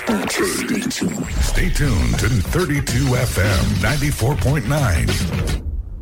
Stay tuned to 32 FM 94.9.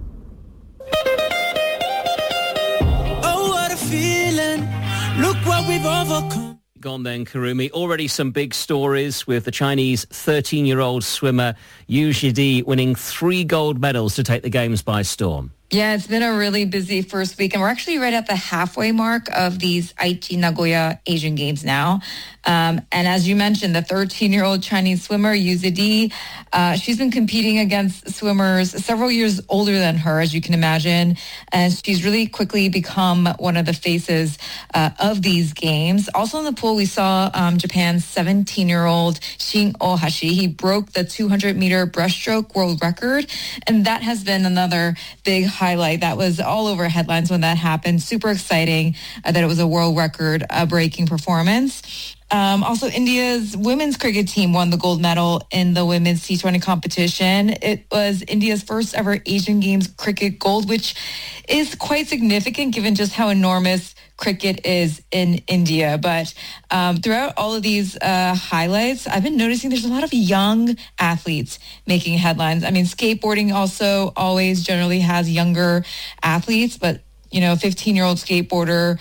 Oh, what a feeling. Look what we've overcome. Gone then, Kurumi. Already some big stories with the Chinese 13-year-old swimmer Yu Zhidi winning 3 gold medals to take the Games by storm. Yeah, it's been a really busy first week, and we're actually right at the halfway mark of these Aichi Nagoya Asian Games now. And as you mentioned, the 13-year-old Chinese swimmer, Yu Zhidi, she's been competing against swimmers several years older than her, as you can imagine, and she's really quickly become one of the faces of these games. Also in the pool, we saw Japan's 17-year-old Shin Ohashi. He broke the 200-meter breaststroke world record, and that has been another big highlight. That was all over headlines when that happened. Super exciting that it was a world record breaking performance. Also, India's women's cricket team won the gold medal in the women's T20 competition. It was India's first ever Asian Games cricket gold, which is quite significant given just how enormous cricket is in India. But throughout all of these highlights, I've been noticing there's a lot of young athletes making headlines. I mean, skateboarding also always generally has younger athletes, but, 15-year-old skateboarder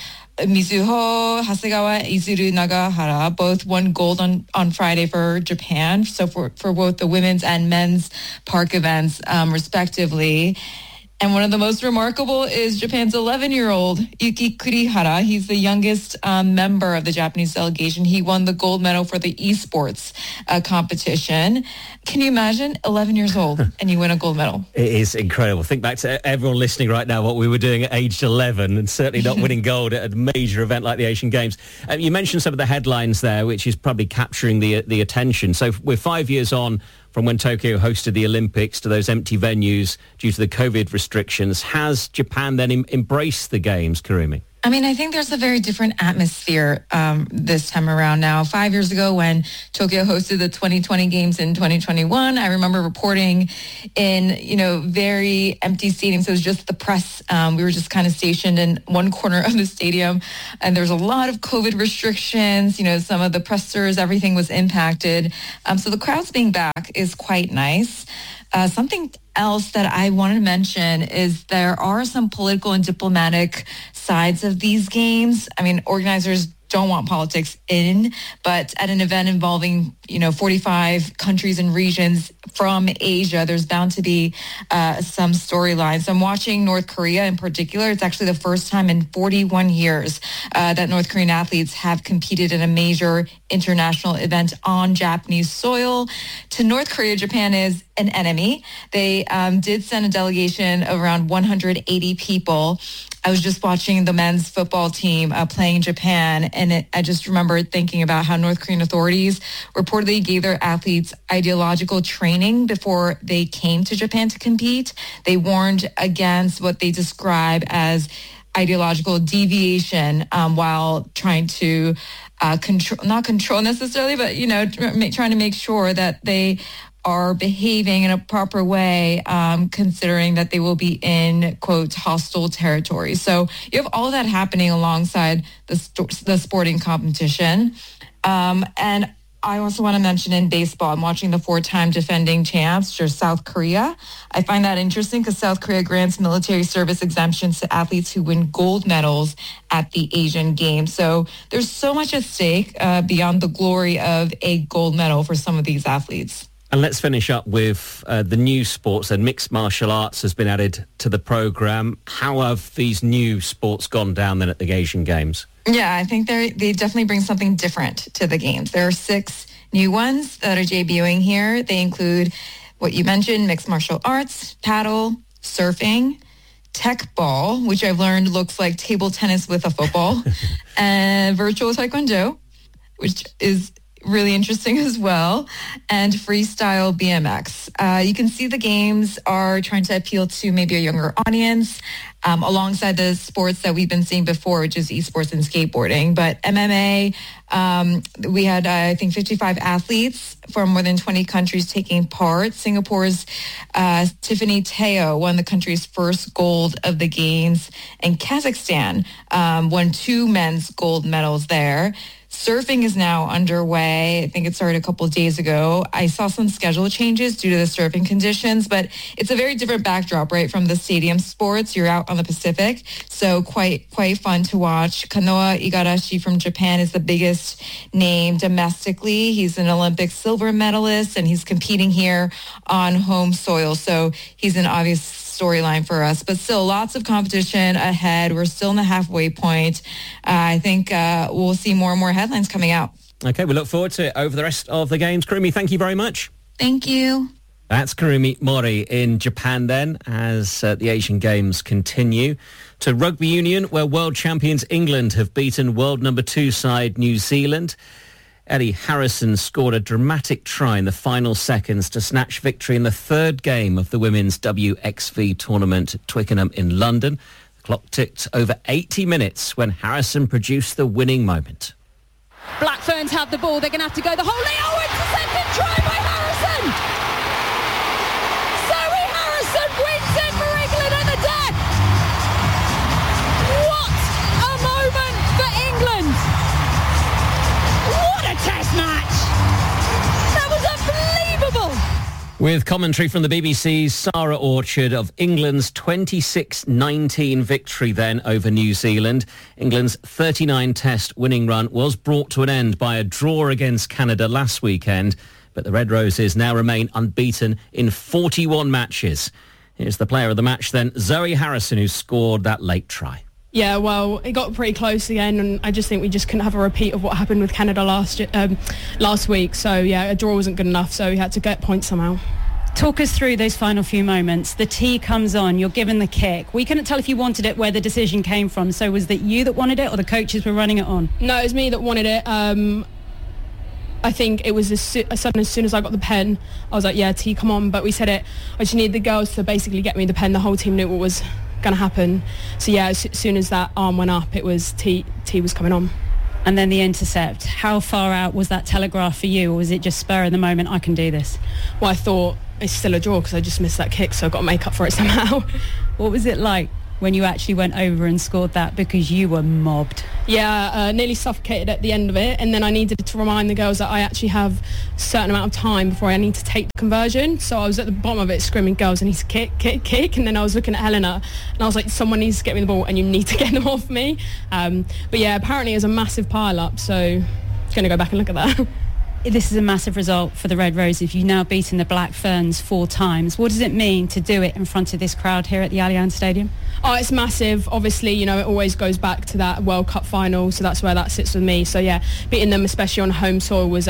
Mizuho Hasegawa, Izuru Nagahara both won gold on Friday for Japan, so for both the women's and men's park events, respectively. And one of the most remarkable is Japan's 11-year-old Yuki Kurihara. He's the youngest member of the Japanese delegation. He won the gold medal for the esports competition. Can you imagine 11 years old and you win a gold medal? It is incredible. Think back to everyone listening right now, what we were doing at age 11 and certainly not winning gold at a major event like the Asian Games. You mentioned some of the headlines there, which is probably capturing the attention. So we're 5 years on from when Tokyo hosted the Olympics to those empty venues due to the COVID restrictions. Has Japan then embraced the Games, Kurumi? I mean, I think there's a very different atmosphere this time around now. 5 years ago when Tokyo hosted the 2020 Games in 2021, I remember reporting in, very empty stadiums. It was just the press. We were just kind of stationed in one corner of the stadium, and there was a lot of COVID restrictions. Some of the pressers, everything was impacted. So the crowds being back is quite nice. Something else that I wanted to mention is there are some political and diplomatic sides of these games. I mean, organizers don't want politics in, but at an event involving, 45 countries and regions from Asia, there's bound to be some storylines. I'm watching North Korea in particular. It's actually the first time in 41 years that North Korean athletes have competed in a major international event on Japanese soil. To North Korea, Japan is an enemy. They did send a delegation of around 180 people. I was just watching the men's football team playing Japan, and I just remember thinking about how North Korean authorities reportedly gave their athletes ideological training before they came to Japan to compete. They warned against what they describe as ideological deviation while trying to not control necessarily, but, trying to make sure that they are behaving in a proper way, considering that they will be in, quote, hostile territory. So you have all of that happening alongside the sporting competition. And I also want to mention in baseball, I'm watching the 4-time defending champs, which are South Korea. I find that interesting because South Korea grants military service exemptions to athletes who win gold medals at the Asian Games. So there's so much at stake beyond the glory of a gold medal for some of these athletes. And let's finish up with the new sports. And mixed martial arts has been added to the programme. How have these new sports gone down then at the Asian Games? Yeah, I think they definitely bring something different to the Games. There are 6 new ones that are debuting here. They include what you mentioned, mixed martial arts, paddle, surfing, tech ball, which I've learned looks like table tennis with a football, and virtual taekwondo, which is really interesting as well, and freestyle BMX. You can see the games are trying to appeal to maybe a younger audience, alongside the sports that we've been seeing before, which is esports and skateboarding. But MMA, we had, I think, 55 athletes from more than 20 countries taking part. Singapore's Tiffany Teo won the country's first gold of the Games, and Kazakhstan won 2 men's gold medals there. Surfing is now underway. I think it started a couple of days ago. I saw some schedule changes due to the surfing conditions, but it's a very different backdrop, right, from the stadium sports. You're out on the Pacific, so quite fun to watch. Kanoa Igarashi from Japan is the biggest name domestically. He's an Olympic silver medalist, and he's competing here on home soil, so he's an obvious storyline for us, but still lots of competition ahead. We're still in the halfway point. I think we'll see more and more headlines coming out. Okay, we look forward to it over the rest of the games. Kurumi, thank you very much. Thank you. That's Kurumi Mori in Japan then, as the Asian Games continue. To rugby union, where world champions England have beaten world number 2 side New Zealand. Eddie Harrison scored a dramatic try in the final seconds to snatch victory in the third game of the women's WXV tournament at Twickenham in London. The clock ticked over 80 minutes when Harrison produced the winning moment. Black Ferns have the ball. They're going to have to go the whole way. Oh, it's a second try by Harrison. Zoe Harrison wins it for England at the death. What a moment for England. What a test match. That was unbelievable. With commentary from the BBC's Sarah Orchard of England's 26-19 victory then over New Zealand. England's 39-test winning run was brought to an end by a draw against Canada last weekend, but the Red Roses now remain unbeaten in 41 matches. Here's the player of the match then, Zoe Harrison, who scored that late try. Yeah, well, it got pretty close again, and I just think we just couldn't have a repeat of what happened with Canada last week. So, yeah, a draw wasn't good enough, so we had to get points somehow. Talk us through those final few moments. The tee comes on, you're given the kick. We couldn't tell if you wanted it, where the decision came from. So was that you that wanted it, or the coaches were running it on? No, it was me that wanted it. I think it was as soon as I got the pen, I was like, yeah, tee, come on. But we said it, I just needed the girls to basically get me the pen. The whole team knew what was going to happen. So yeah, as soon as that arm went up, it was tee was coming on. And then the intercept. How far out was that telegraph for you, or was it just spur of the moment, I can do this? Well, I thought it's still a draw because I just missed that kick, so I've got to make up for it somehow. What was it like when you actually went over and scored that, because you were mobbed? Yeah, nearly suffocated at the end of it, and then I needed to remind the girls that I actually have a certain amount of time before I need to take the conversion. So I was at the bottom of it screaming, girls, I need to kick, and then I was looking at Helena and I was like, someone needs to get me the ball and you need to get them off me. But yeah, apparently it was a massive pile up, so I'm going to go back and look at that. This is a massive result for the Red Roses. You've now beaten the Black Ferns 4 times. What does it mean to do it in front of this crowd here at the Allianz Stadium? Oh, it's massive. Obviously, you know, it always goes back to that World Cup final, so that's where that sits with me. So yeah, beating them, especially on home soil, was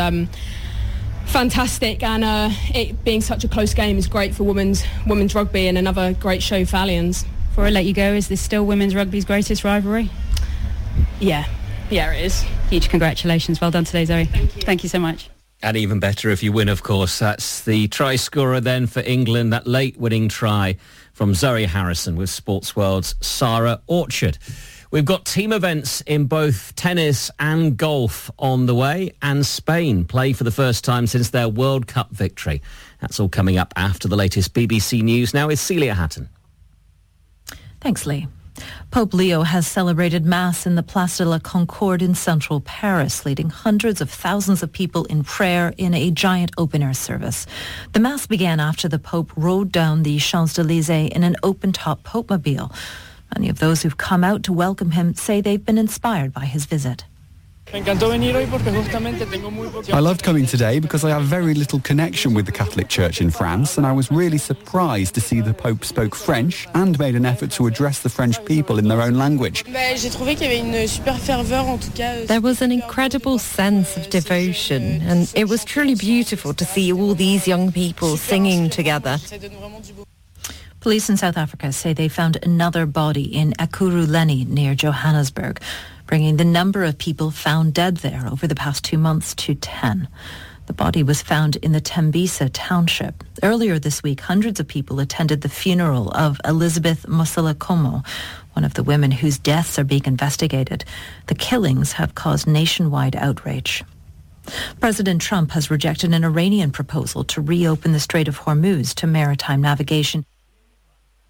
fantastic, and it being such a close game is great for women's rugby, and another great show for Allianz. Before I let you go, is this still women's rugby's greatest rivalry? Yeah, it is. Huge congratulations. Well done today, Zoe. Thank you. Thank you so much. And even better if you win, of course. That's the try scorer then for England, that late winning try from Zoe Harrison with Sports World's Sarah Orchard. We've got team events in both tennis and golf on the way, and Spain play for the first time since their World Cup victory. That's all coming up after the latest BBC News. Now is Celia Hatton. Thanks, Lee. Pope Leo has celebrated Mass in the Place de la Concorde in central Paris, leading hundreds of thousands of people in prayer in a giant open-air service. The Mass began after the Pope rode down the Champs-Élysées in an open-top Pope-mobile. Many of those who've come out to welcome him say they've been inspired by his visit. I loved coming today because I have very little connection with the Catholic Church in France, and I was really surprised to see the Pope spoke French and made an effort to address the French people in their own language. There was an incredible sense of devotion, and it was truly beautiful to see all these young people singing together. Police in South Africa say they found another body in Ekurhuleni near Johannesburg, bringing the number of people found dead there over the past 2 months to 10. The body was found in the Tembisa township. Earlier this week, hundreds of people attended the funeral of Elizabeth Moselakomo, one of the women whose deaths are being investigated. The killings have caused nationwide outrage. President Trump has rejected an Iranian proposal to reopen the Strait of Hormuz to maritime navigation.